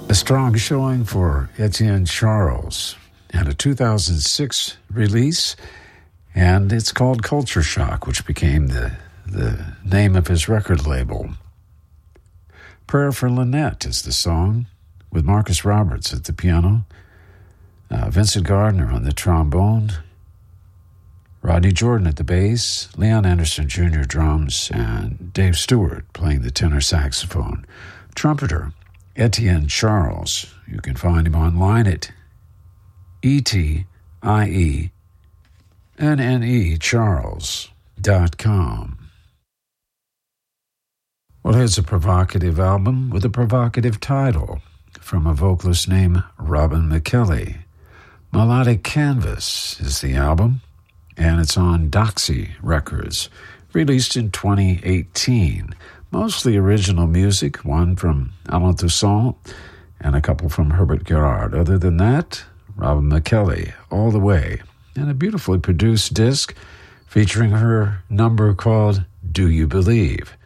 A strong showing for Etienne Charles and a 2006 release, and it's called Culture Shock, which became the name of his record label. Prayer for Lynette is the song, with Marcus Roberts at the piano, Vincent Gardner on the trombone, Rodney Jordan at the bass, Leon Anderson Jr. drums, and Dave Stewart playing the tenor saxophone. Trumpeter Etienne Charles. You can find him online at ETIENNECharles.com. Well, here's a provocative album with a provocative title from a vocalist named Robin McKelly. Melodic Canvas is the album, and it's on Doxy Records, released in 2018. Mostly original music, one from Alain Toussaint and a couple from Herbert Gerard. Other than that, Robin McKelly all the way. And a beautifully produced disc featuring her number called Do You Believe?